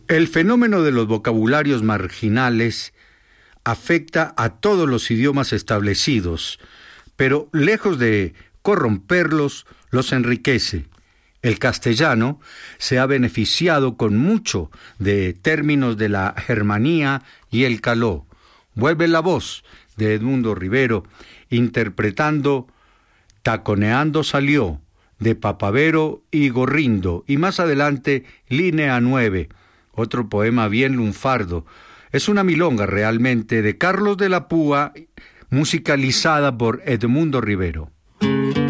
El fenómeno de los vocabularios marginales afecta a todos los idiomas establecidos, pero lejos de corromperlos, los enriquece. El castellano se ha beneficiado con mucho de términos de la germanía y el caló. Vuelve la voz de Edmundo Rivero interpretando Taconeando salió, de Papavero y Gorrindo, y más adelante Línea 9, otro poema bien lunfardo. Es una milonga realmente de Carlos de la Púa, musicalizada por Edmundo Rivero.